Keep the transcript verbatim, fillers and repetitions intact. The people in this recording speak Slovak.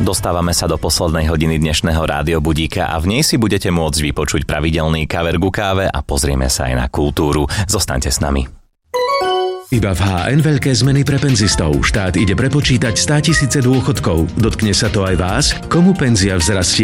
Dostávame sa do poslednej hodiny dnešného rádiobudíka a v nej si budete môcť vypočuť pravidelný kaver ku káve a pozrieme sa aj na kultúru. Zostaňte s nami. Iba v há en veľké zmeny pre penzistov. Štát ide prepočítať státisíce dôchodkov. Dotkne sa to aj vás? Komu penzia vzrastie